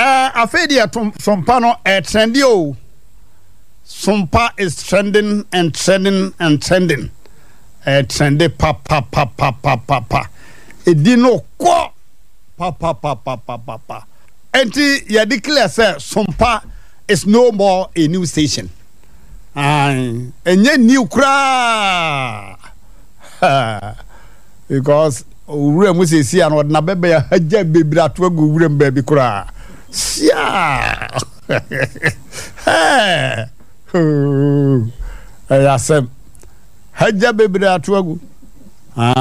Afedia Sompa no trendy o. Sompa is trending and trending and trending. Trendy pa. Edino kwa pa. Enti ya declare say Sompa is no more a new station. Enye new kra. Because ure mu se si an na bebe ya haja bebira to agu ure mba bi kra. Sia. Ayasem haja bebira to agu.